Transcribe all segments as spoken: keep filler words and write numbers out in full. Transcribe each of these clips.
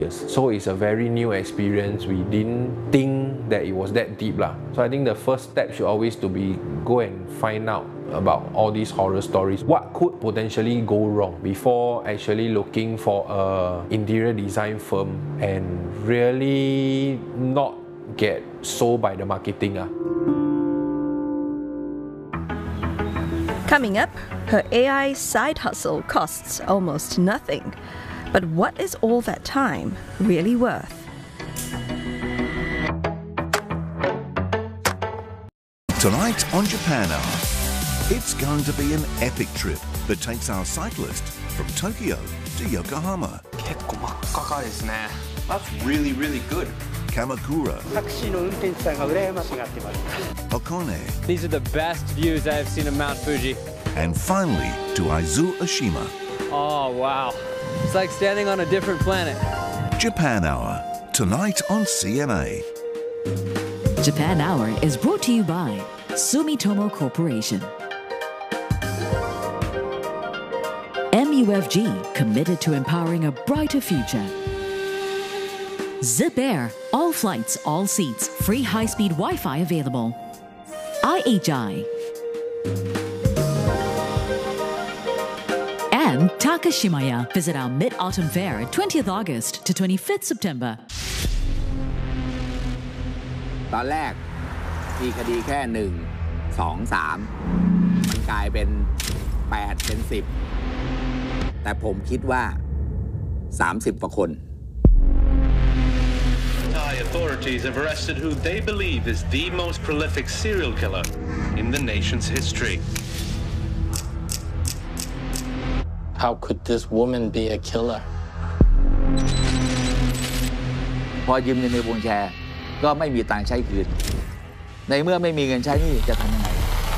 So it's a very new experience. We didn't think that it was that deep lah. So I think the first step should always to be go and find out about all these horror stories. What could potentially go wrong before actually looking for a interior design firm and really not get sold by the marketing ah. Coming up, her A I side hustle costs almost nothing. But what is all that time really worth? Tonight on Japan Hour, it's going to be an epic trip that takes our cyclist from Tokyo to Yokohama. That's really, really good. Kamakura. Hakone. These are the best views I have seen of Mount Fuji. And finally to Aizu Oshima. Oh, wow. It's like standing on a different planet. Japan Hour, tonight on C N A. Japan Hour is brought to you by Sumitomo Corporation. M U F G, committed to empowering a brighter future. Zip Air, all flights, all seats, free high-speed Wi-Fi available. I H I. And Takashimaya. Visit our Mid-Autumn Fair, twentieth August to twenty-fifth September. ตอนแรกมีคดีแค่หนึ่ง สอง สาม มันกลายเป็น แปด เป็น สิบ แต่ผมคิดว่า สามสิบ กว่าคน Thai authorities have arrested who they believe is the most prolific serial killer in the nation's history. How could this woman be a killer? พอยืมเงินในวงแชร์ก็ไม่มีตังค์ใช้คืนในเมื่อไม่มีเงินใช้นี่จะทำยังไง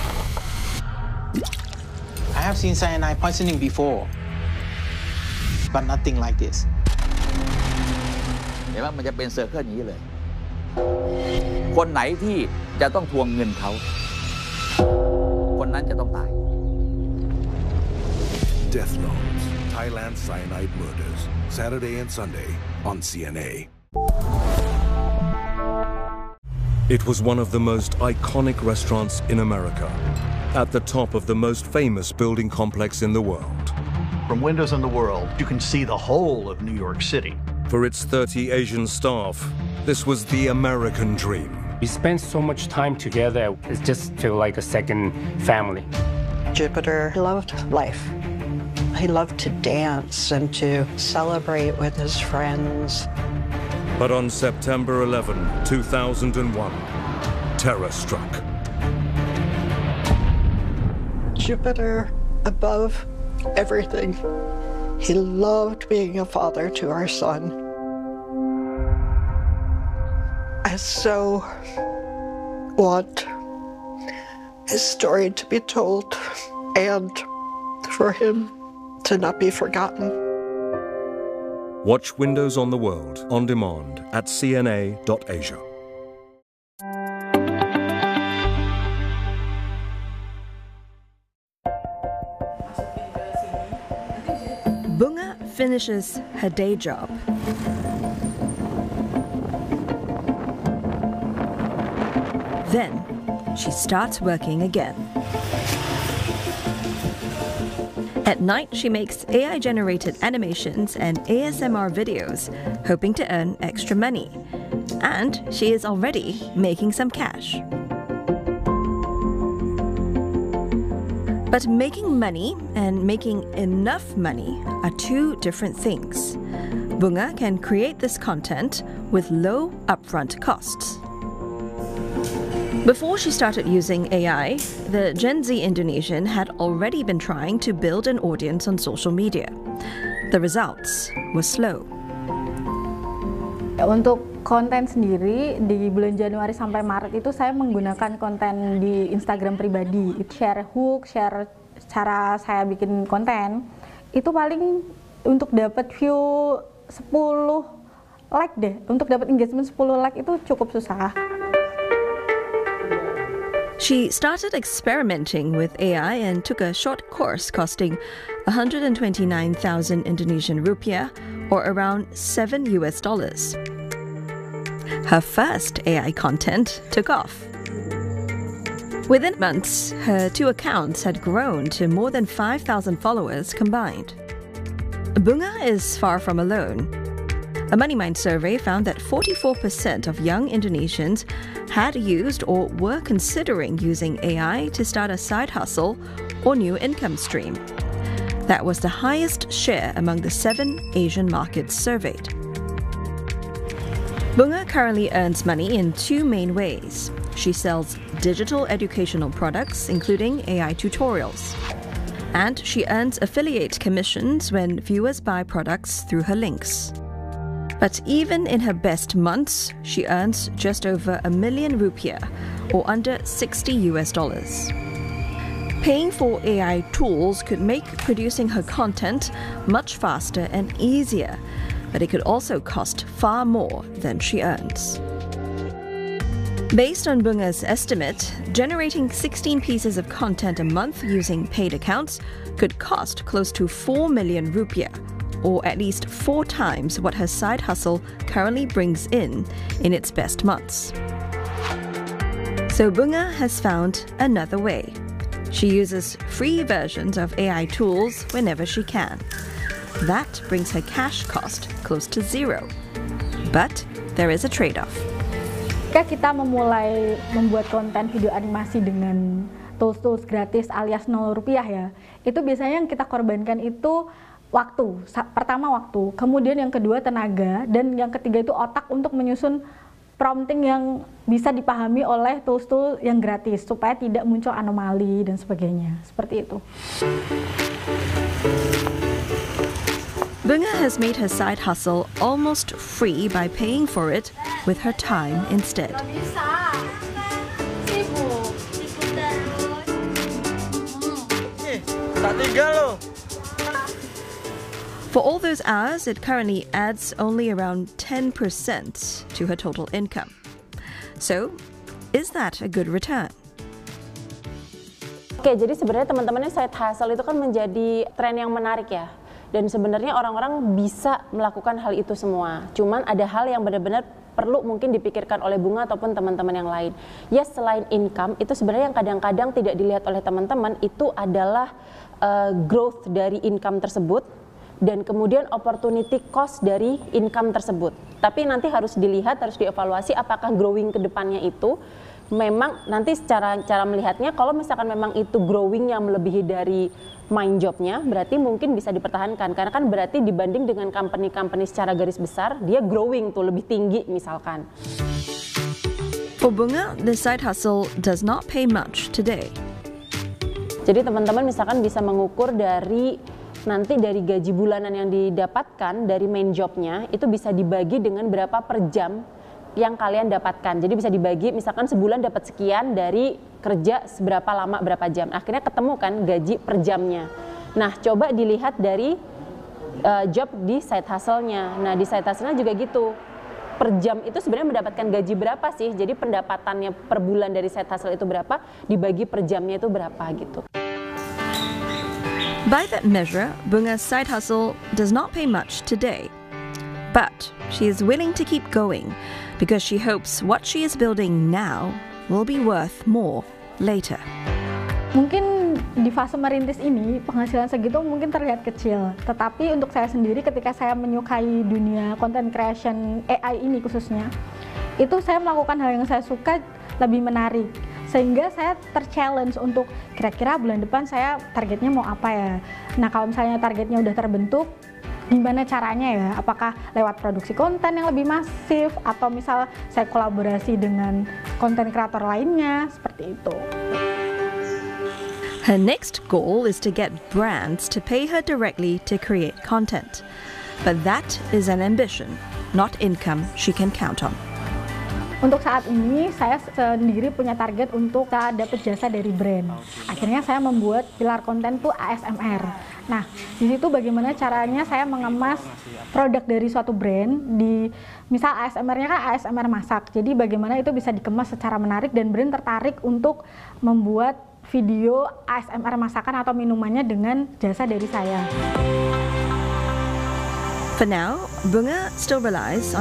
I have seen cyanide poisoning before, but nothing like this. เห็นว่ามันจะเป็นเซอร์เคิลอย่างนี้เลยคนไหนที่จะต้องทวงเงินเขาคนนั้นจะต้องตาย Death Loans, Thailand Cyanide Murders, Saturday and Sunday on C N A. It was one of the most iconic restaurants in America, at the top of the most famous building complex in the world. From windows on the world, you can see the whole of New York City. For its thirty Asian staff, this was the American dream. We spent so much time together, it just felt like a second family. Jupiter loved life. He loved to dance and to celebrate with his friends. But on September eleventh, two thousand one, terror struck. Jupiter above everything. He loved being a father to our son. I so want his story to be told and for him to not be forgotten. Watch Windows on the World on demand at c n a dot asia. Bunga finishes her day job. Then she starts working again. At night, she makes A I-generated animations and A S M R videos, hoping to earn extra money. And she is already making some cash. But making money and making enough money are two different things. Bunga can create this content with low upfront costs. Before she started using A I, the Gen Z Indonesian had already been trying to build an audience on social media. The results were slow. Untuk konten sendiri di bulan Januari sampai Maret itu saya menggunakan konten di Instagram pribadi, share hook, share cara saya bikin konten. Itu paling untuk dapat view sepuluh like deh, untuk dapat engagement sepuluh like itu cukup susah. She started experimenting with A I and took a short course costing one hundred twenty-nine thousand Indonesian rupiah or around seven U S dollars. Her first A I content took off. Within months, her two accounts had grown to more than five thousand followers combined. Bunga is far from alone. A MoneyMind survey found that forty-four percent of young Indonesians had used or were considering using A I to start a side hustle or new income stream. That was the highest share among the seven Asian markets surveyed. Bunga currently earns money in two main ways. She sells digital educational products, including A I tutorials. And she earns affiliate commissions when viewers buy products through her links. But even in her best months, she earns just over a million rupiah, or under sixty U S dollars. Paying for A I tools could make producing her content much faster and easier, but it could also cost far more than she earns. Based on Bunga's estimate, generating sixteen pieces of content a month using paid accounts could cost close to four million rupiah, or at least four times what her side hustle currently brings in in its best months. So Bunga has found another way. She uses free versions of A I tools whenever she can. That brings her cash cost close to zero. But there is a trade-off. Ketika kita memulai membuat konten video animasi dengan tools-tools gratis alias nol rupiah ya, itu biasanya yang kita korbankan itu waktu. Pertama waktu, kemudian yang kedua tenaga, dan yang ketiga itu otak untuk menyusun prompting yang bisa dipahami oleh tools-tools yang gratis supaya tidak muncul anomali dan sebagainya. Seperti itu. Bunga has made her side hustle almost free by paying for it with her time instead. Tak tinggal loh. For all those hours, it currently adds only around ten percent to her total income. So, is that a good return? Oke, jadi sebenarnya teman-temannya side hustle itu kan menjadi tren yang menarik ya. Dan sebenarnya orang-orang bisa melakukan hal itu semua. Cuman ada hal yang benar-benar perlu mungkin dipikirkan oleh Bunga ataupun teman-teman yang lain. Ya, selain income, itu sebenarnya yang kadang-kadang tidak dilihat oleh teman-teman itu adalah uh, growth dari income tersebut, dan kemudian opportunity cost dari income tersebut. Tapi nanti harus dilihat, harus dievaluasi apakah growing ke depannya itu memang nanti secara cara melihatnya, kalau misalkan memang itu growing yang melebihi dari main jobnya, berarti mungkin bisa dipertahankan. Karena kan berarti dibanding dengan company-company secara garis besar, dia growing tuh lebih tinggi misalkan. For Bunga, the side hustle does not pay much today. Jadi teman-teman misalkan bisa mengukur dari nanti dari gaji bulanan yang didapatkan dari main jobnya itu bisa dibagi dengan berapa per jam yang kalian dapatkan. Jadi bisa dibagi misalkan sebulan dapat sekian dari kerja seberapa lama berapa jam. Akhirnya ketemu kan gaji per jamnya. Nah, coba dilihat dari uh, job di side hustle-nya. Nah, di side hustle-nya juga gitu. Per jam itu sebenarnya mendapatkan gaji berapa sih? Jadi pendapatannya per bulan dari side hustle itu berapa, dibagi per jamnya itu berapa gitu. By that measure, Bunga's side hustle does not pay much today. But she is willing to keep going because she hopes what she is building now will be worth more later. Mungkin di fase merintis ini penghasilan segitu mungkin terlihat kecil, tetapi untuk saya sendiri ketika saya menyukai dunia content creation A I ini khususnya, itu saya melakukan hal yang saya suka lebih menarik. Sehingga saya ter-challenge untuk kira-kira bulan depan saya targetnya mau apa ya. Nah, kalau misalnya targetnya udah terbentuk, gimana caranya ya? Apakah lewat produksi konten yang lebih masif, atau misal saya kolaborasi dengan konten kreator lainnya, seperti itu. Her next goal is to get brands to pay her directly to create content. But that is an ambition, not income she can count on. Untuk saat ini, saya sendiri punya target untuk dapat jasa dari brand. Akhirnya saya membuat pilar konten tuh A S M R. Nah, di situ bagaimana caranya saya mengemas produk dari suatu brand, di misal A S M R-nya kan A S M R masak. Jadi bagaimana itu bisa dikemas secara menarik dan brand tertarik untuk membuat video A S M R masakan atau minumannya dengan jasa dari saya. For For now, Bunga still relies on